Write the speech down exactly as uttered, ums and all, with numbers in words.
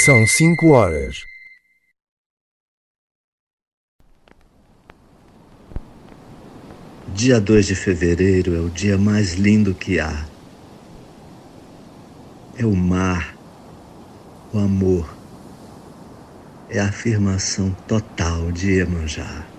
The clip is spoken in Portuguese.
São cinco horas. Dia dois de fevereiro é o dia mais lindo que há. É o mar, o amor, é a afirmação total de Iemanjá.